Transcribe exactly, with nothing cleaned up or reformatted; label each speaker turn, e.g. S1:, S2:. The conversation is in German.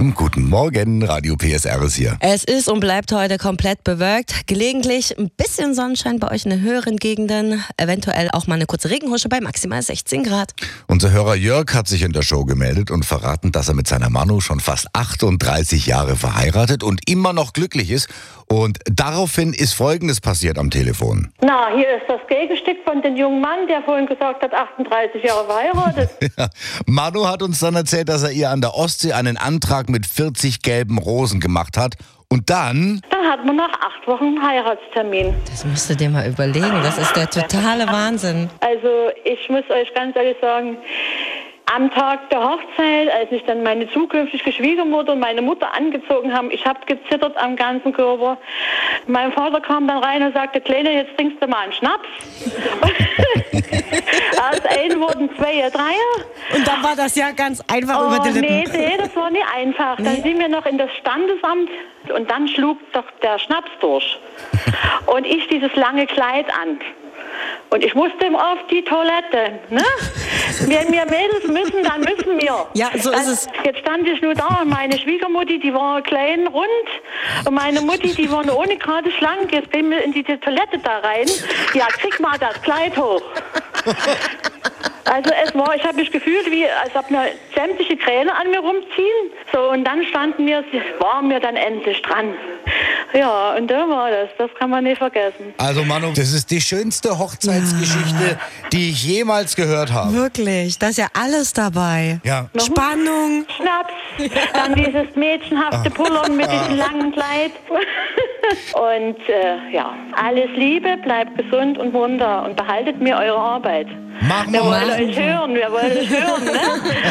S1: sieben. Guten Morgen, Radio P S R ist hier.
S2: Es ist und bleibt heute komplett bewölkt. Gelegentlich ein bisschen Sonnenschein bei euch in den höheren Gegenden. Eventuell auch mal eine kurze Regenhusche bei maximal sechzehn Grad.
S1: Unser Hörer Jörg hat sich in der Show gemeldet und verraten, dass er mit seiner Manu schon fast achtunddreißig Jahre verheiratet und immer noch glücklich ist. Und daraufhin ist Folgendes passiert am Telefon.
S3: Na, hier ist das Gegenstück von dem jungen Mann, der vorhin gesagt hat, achtunddreißig Jahre verheiratet.
S1: Ja, Manu hat uns dann erzählt, dass er ihr an der Ostsee einen Antrag mit vierzig gelben Rosen gemacht hat. Und dann...
S3: Dann hat man nach acht Wochen einen Heiratstermin.
S2: Das musst du dir mal überlegen. Das ist der totale Wahnsinn.
S3: Also ich muss euch ganz ehrlich sagen, am Tag der Hochzeit, als ich dann meine zukünftige Schwiegermutter und meine Mutter angezogen haben, ich habe gezittert am ganzen Körper. Mein Vater kam dann rein und sagte, Kleine, jetzt trinkst du mal einen Schnaps. Aus einem wurden zwei, drei.
S2: Und dann war das ja ganz einfach
S3: Oh,
S2: über die Lippen.
S3: nee, nee, das war nicht einfach. Dann
S2: Nee.
S3: sind wir noch in das Standesamt und dann schlug doch der Schnaps durch. Und ich dieses lange Kleid an. Und ich musste auf die Toilette. Ne? Wenn wir Mädels müssen, dann müssen wir.
S2: Ja, so ist
S3: Also,
S2: es.
S3: Jetzt stand ich nur da und meine Schwiegermutti, die war klein, rund. Und meine Mutti, die war nur ohne gerade schlank. Jetzt bin wir in die Toilette da rein. Ja, krieg mal das Kleid hoch. Also es war, ich habe mich gefühlt, wie als ob mir sämtliche Kräne an mir rumziehen. So, und dann standen wir, waren wir dann endlich dran. Ja, und da war das. Das kann man nicht vergessen.
S1: Also Manu, das ist die schönste Hochzeitsgeschichte, die ich jemals gehört habe.
S2: Wirklich, da ist ja alles dabei.
S1: Ja.
S2: Spannung.
S3: Schnaps, dann dieses mädchenhafte Pullern mit diesem langen Kleid. Und äh, ja, alles Liebe, bleibt gesund und munter und behaltet mir eure Arbeit.
S1: Machen
S3: Wir
S1: wir
S3: wollen
S1: mal.
S3: euch hören, wir wollen euch hören, ne?